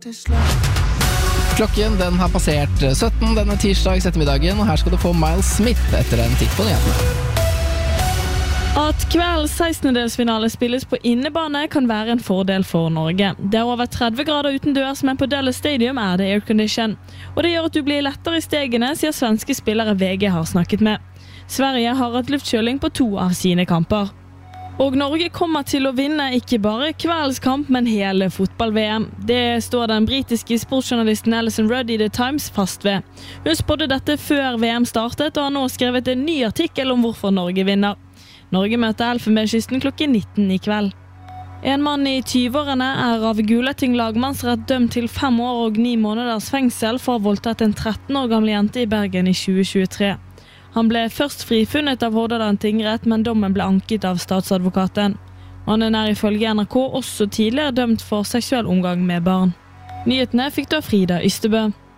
Klokken den har passert 17 denne tirsdags ettermiddagen, og her skal du få Miles Smith etter en titt på nyhetene. At kveldens 16-delsfinale spilles på innebane kan være en fordel for Norge. Det er over 30 grader utendørs, men på Dulles Stadium er det aircondition. Og det gjør at du blir lettere i stegene, sier svenske spillere VG har snakket med. Sverige har hatt luftkjøling på 2 av sine kamper. Og Norge kommer til å vinne ikke bare kveldens kamp, men hele fotball-VM. Det står den britiske sportsjournalisten Alison Rudd i The Times fast ved. Hun spådde dette før VM startet, og har nå skrevet en ny artikkel om hvorfor Norge vinner. Norge møter Elfenbenskysten klokken 19 i kveld. En mann i 20-årene er av Gulating lagmannsrett dømt til 5 år og 9 måneders fengsel for å ha voldtatt en 13 år gammel jente i Bergen i 2023. Han ble først frifunnet av Hordaland tingrett, men dommen ble anket av statsadvokaten. Mannen er ifølge NRK også tidligere dømt for seksuell omgang med barn. Nyhetene fikk du av Frida Ystebø.